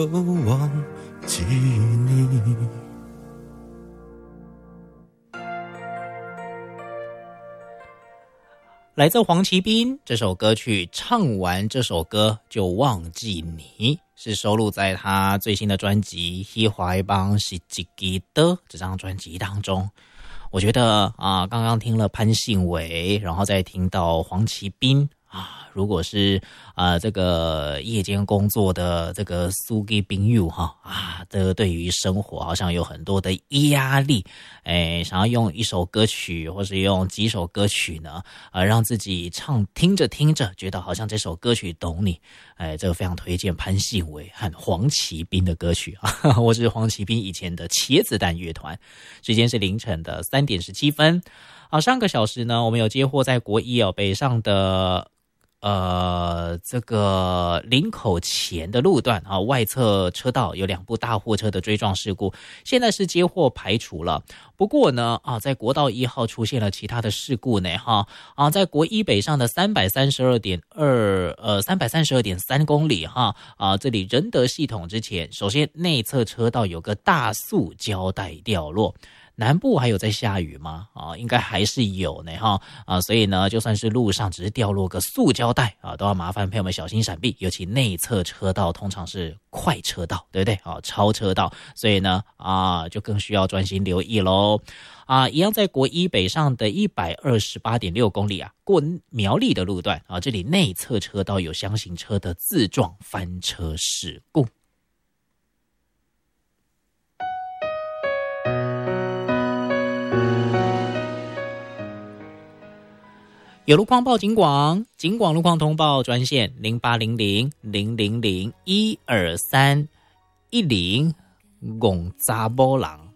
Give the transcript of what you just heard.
忘记你。 来自黄奇斌这首歌曲，唱完这首歌就忘记你，是收录在他最新的专辑《彼怀帮是一支的》这张专辑当中。我觉得刚刚听了潘信伟，然后再听到黄奇斌如果是这个夜间工作的这个司机朋友这对于生活好像有很多的压力，想要用一首歌曲或是用几首歌曲呢，让自己听着听着觉得好像这首歌曲懂你，这个非常推荐潘信伟和黄奇斌的歌曲我是黄奇斌以前的茄子蛋乐团。时间是凌晨的3点17分。上个小时呢，我们有接获在国一北上的这个林口前的路段外侧车道有2部大货车的追撞事故，现在是接获排除了。不过呢在国道1号出现了其他的事故呢在国一北上的332.3公里这里仁德系统之前，首先内侧车道有个大塑胶带掉落。南部还有在下雨吗？应该还是有呢所以呢，就算是路上只是掉落个塑胶袋都要麻烦朋友们小心闪避，尤其内侧车道通常是快车道，对不对超车道，所以呢就更需要专心留意咯。一样在国一北上的128.6公里过苗栗的路段这里内侧车道有厢型车的自撞翻车事故。有路况报警广路况通报专线080000012310，戆查某人